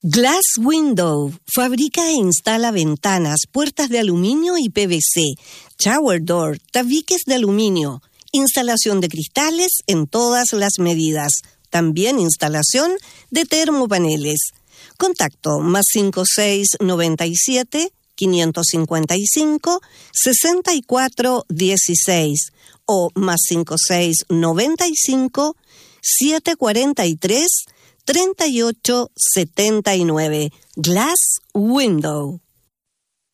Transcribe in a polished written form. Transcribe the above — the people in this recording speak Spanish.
Glass Window fabrica e instala ventanas, puertas de aluminio y PVC, shower door, tabiques de aluminio, instalación de cristales en todas las medidas, también instalación de termopaneles. Contacto +5697 555 6416 o +5695 743 3879. Glass Window.